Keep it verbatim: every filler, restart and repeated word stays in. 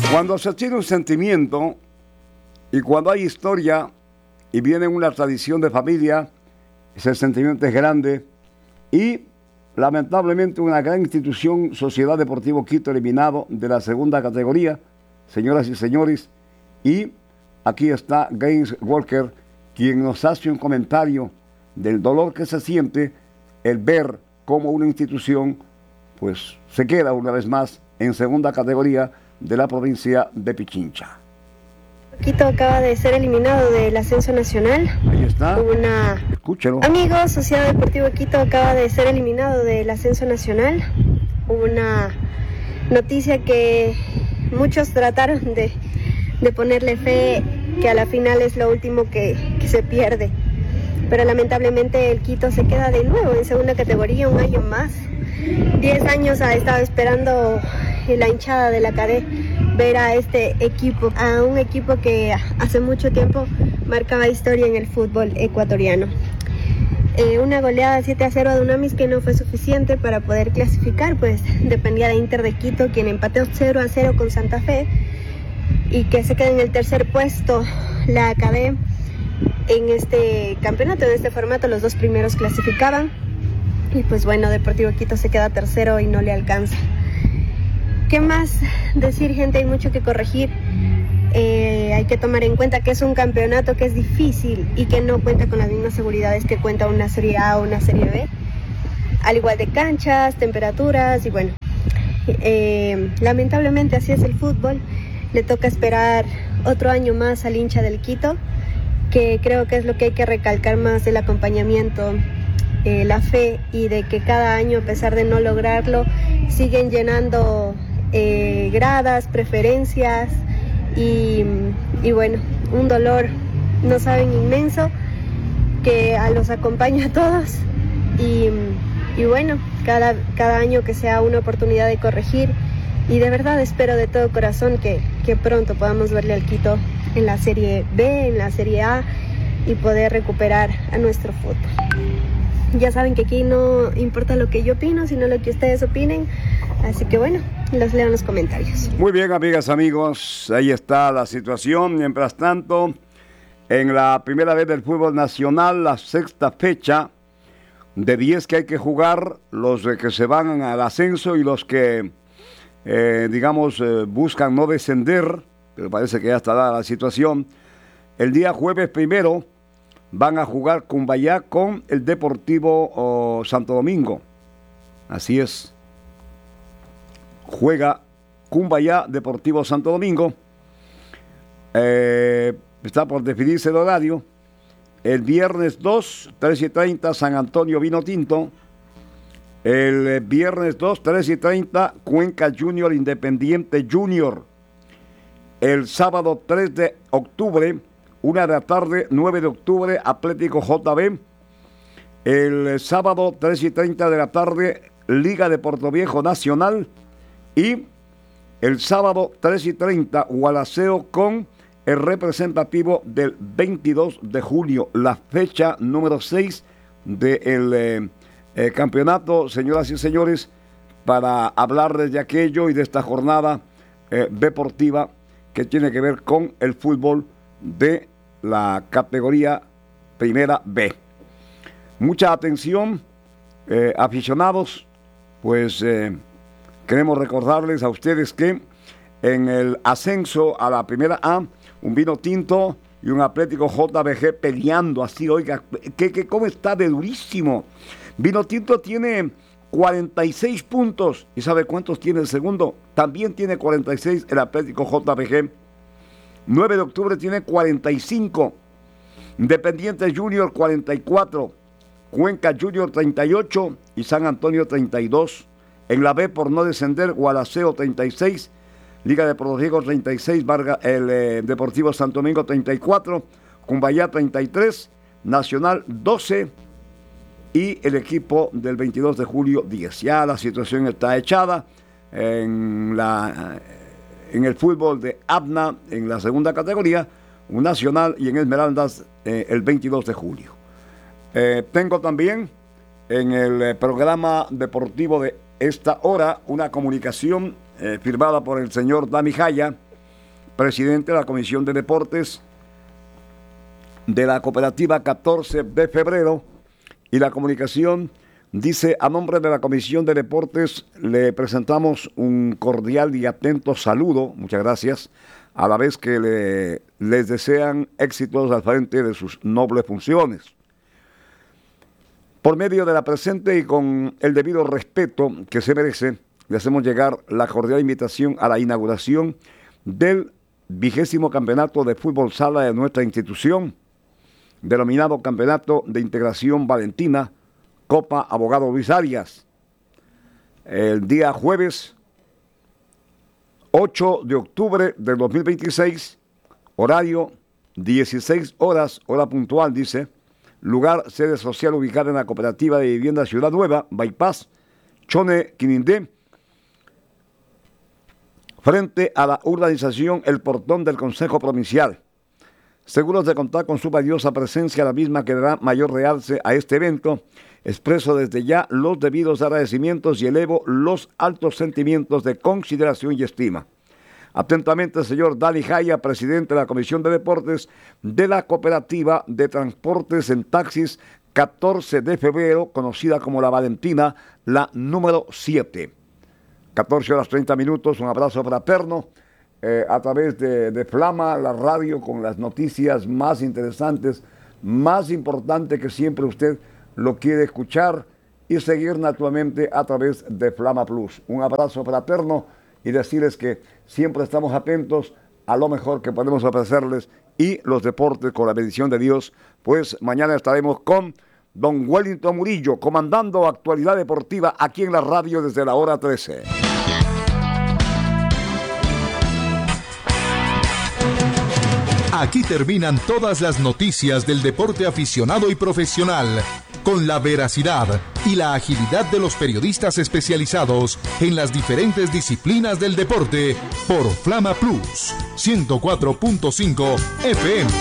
Cuando se tiene un sentimiento y cuando hay historia y viene una tradición de familia, ese sentimiento es grande y lamentablemente una gran institución, Sociedad Deportivo Quito, eliminado de la segunda categoría, señoras y señores, y aquí está Gaines Walker, quien nos hace un comentario del dolor que se siente el ver cómo una institución pues se queda una vez más en segunda categoría de la provincia de Pichincha. Quito acaba de ser eliminado del ascenso nacional. Ahí está. Una... Escúchelo. Amigos, Sociedad Deportivo Quito acaba de ser eliminado del ascenso nacional. Una noticia que muchos trataron de, de ponerle fe, que a la final es lo último que, que se pierde. Pero lamentablemente el Quito se queda de nuevo en segunda categoría un año más. Diez años ha estado esperando la hinchada de la C A D ver a este equipo, a un equipo que hace mucho tiempo marcaba historia en el fútbol ecuatoriano. Eh, una goleada siete a cero de Dunamis que no fue suficiente para poder clasificar, pues dependía de Inter de Quito, quien empató cero a cero con Santa Fe y que se queda en el tercer puesto la C A D en este campeonato, en este formato. Los dos primeros clasificaban y pues bueno, Deportivo Quito se queda tercero y no le alcanza. ¿Qué más decir, gente? Hay mucho que corregir. Eh, hay que tomar en cuenta que es un campeonato que es difícil y que no cuenta con las mismas seguridades que cuenta una Serie A o una Serie B. Al igual de canchas, temperaturas y bueno. Eh, lamentablemente así es el fútbol. Le toca esperar otro año más al hincha del Quito, que creo que es lo que hay que recalcar más, el acompañamiento, eh, la fe y de que cada año, a pesar de no lograrlo, siguen llenando eh, gradas, preferencias y, y bueno, un dolor, no saben, inmenso, que a los acompaña a todos y, y bueno, cada, cada año que sea una oportunidad de corregir y de verdad espero de todo corazón que, que pronto podamos verle al Quito en la Serie B, en la Serie A y poder recuperar a nuestro fútbol. Ya saben que aquí no importa lo que yo opino, sino lo que ustedes opinen. Así que bueno, los leo en los comentarios. Muy bien, amigas, amigos, ahí está la situación. Mientras tanto, en la primera vez del fútbol nacional, la sexta fecha de diez que hay que jugar, los que se van al ascenso y los que, eh, digamos, eh, buscan no descender, pero parece que ya está dada la situación. El día jueves primero van a jugar Cumbayá con el Deportivo oh, Santo Domingo. Así es. Juega Cumbayá, Deportivo Santo Domingo. Eh, está por definirse el horario. El viernes dos, tres y treinta, San Antonio Vino Tinto. El eh, viernes dos, tres y treinta, Cuenca Junior Independiente Junior. El sábado tres de octubre, una de la tarde, nueve de octubre, Atlético J B. El sábado, tres y treinta de la tarde, Liga de Puerto Viejo Nacional. Y el sábado, tres y treinta, Gualaceo con el representativo del veintidós de julio, la fecha número seis del eh, eh, campeonato, señoras y señores, para hablarles de aquello y de esta jornada eh, deportiva que tiene que ver con el fútbol de la categoría Primera B. Mucha atención, eh, aficionados, pues eh, queremos recordarles a ustedes que en el ascenso a la Primera A, un Vino Tinto y un Atlético J B G peleando así, oiga, que, que cómo está de durísimo. Vino Tinto tiene cuarenta y seis puntos, ¿y sabe cuántos tiene el segundo? También tiene cuarenta y seis el Atlético J B G. nueve de octubre tiene cuarenta y cinco, Independiente Junior cuarenta y cuatro, Cuenca Junior treinta y ocho y San Antonio treinta y dos. En la B, por no descender, Gualaceo treinta y seis, Liga de Puerto Viejo treinta y seis, Vargas, el eh, Deportivo Santo Domingo treinta y cuatro, Cumbayá treinta y tres, Nacional doce y el equipo del veintidós de julio diez. Ya la situación está echada en, la, en el fútbol de Abna, en la segunda categoría, un Nacional y en Esmeraldas eh, el veintidós de julio. Eh, tengo también en el eh, programa deportivo de esta hora una comunicación eh, firmada por el señor Dami Jaya, presidente de la Comisión de Deportes de la Cooperativa catorce de febrero, y la comunicación dice: a nombre de la Comisión de Deportes le presentamos un cordial y atento saludo, muchas gracias, a la vez que le, les desean éxitos al frente de sus nobles funciones. Por medio de la presente y con el debido respeto que se merece, le hacemos llegar la cordial invitación a la inauguración del vigésimo campeonato de fútbol sala de nuestra institución, denominado Campeonato de Integración Valentina, Copa Abogado Luis Arias, el día jueves ocho de octubre del dos mil veintiséis, horario dieciséis horas, hora puntual, dice, lugar sede social ubicada en la Cooperativa de Vivienda Ciudad Nueva, Bypass, Chone, Quinindé, frente a la urbanización El Portón del Consejo Provincial. Seguros de contar con su valiosa presencia, la misma que dará mayor realce a este evento. Expreso desde ya los debidos agradecimientos y elevo los altos sentimientos de consideración y estima. Atentamente, el señor Dali Jaya, presidente de la Comisión de Deportes de la Cooperativa de Transportes en Taxis catorce de febrero, conocida como La Valentina, la número siete. catorce horas treinta minutos, un abrazo fraterno. Eh, a través de, de Flama, la radio, con las noticias más interesantes, más importantes que siempre usted lo quiere escuchar y seguir naturalmente a través de Flama Plus. Un abrazo fraterno y decirles que siempre estamos atentos a lo mejor que podemos ofrecerles y los deportes con la bendición de Dios, pues mañana estaremos con don Wellington Murillo, comandando Actualidad Deportiva aquí en la radio desde la hora trece. Aquí terminan todas las noticias del deporte aficionado y profesional, con la veracidad y la agilidad de los periodistas especializados en las diferentes disciplinas del deporte, por Flama Plus ciento cuatro punto cinco F M.